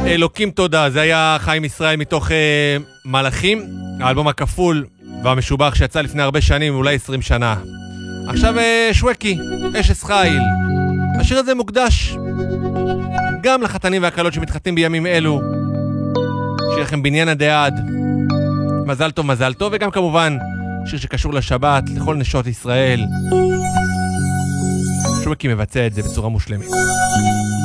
אלוקים תודה, זה היה חיים ישראל מתוך מלאכים, האלבום הכפול והמשובח שיצא לפני הרבה שנים, אולי 20 שנה. עכשיו שווקי, אשס חיל. השיר הזה מוקדש גם לחתנים והקהלות שמתחתנים בימים אלו. שיהיה לכם בניין הדעד, מזל טוב, וגם כמובן שיר שקשור לשבת, לכל נשות ישראל. שווקי מבצע את זה בצורה מושלמת.